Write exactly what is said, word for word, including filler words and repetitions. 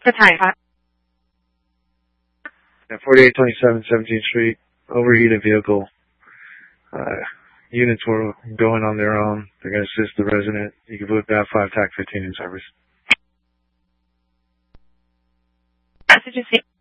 Good time. At forty-eight twenty-seven seventeenth Street, overheated vehicle. Uh, units were going on their own. They're going to assist the resident. You can put that five T A C fifteen in service. Message is